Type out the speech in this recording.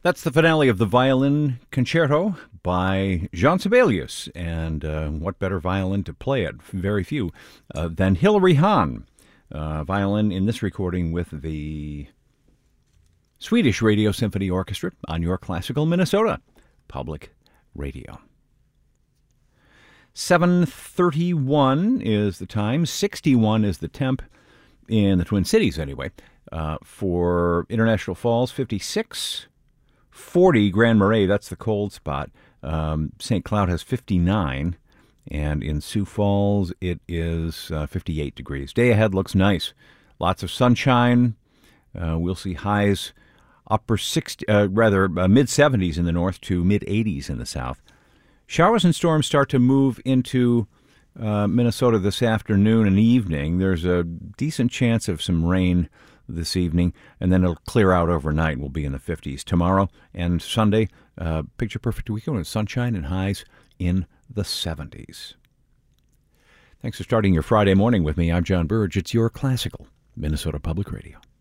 That's the finale of the Violin Concerto by Jean Sibelius. And what better violin to play it? Very few. Than Hilary Hahn. Violin in this recording with the Swedish Radio Symphony Orchestra on your classical Minnesota Public Radio. 7:31 is the time. 61 is the temp in the Twin Cities anyway. For International Falls, 56. 40 Grand Marais, that's the cold spot. St. Cloud has 59, and in Sioux Falls it is 58 degrees. Day ahead looks nice. Lots of sunshine. We'll see highs mid-70s in the north to mid-80s in the south. Showers and storms start to move into Minnesota this afternoon and evening. There's a decent chance of some rain this evening, and then it'll clear out overnight. We'll be in the 50s tomorrow and Sunday. Picture perfect weekend with sunshine and highs in the 70s. Thanks for starting your Friday morning with me. I'm John Burge. It's your classical Minnesota Public Radio.